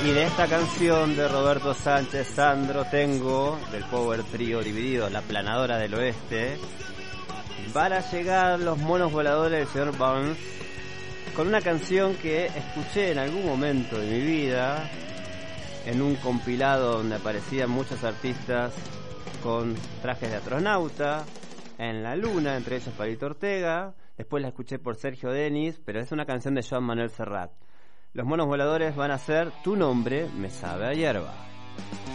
Y de esta canción de Roberto Sánchez Sandro Tengo, del Power Trio dividido, La Planadora del Oeste, van a llegar los monos voladores del señor Burns con una canción que escuché en algún momento de mi vida en un compilado donde aparecían muchos artistas con trajes de astronauta en la luna, entre ellos Palito Ortega. Después la escuché por Sergio Denis, pero es una canción de Joan Manuel Serrat. Los monos voladores van a ser Tu nombre me sabe a hierba.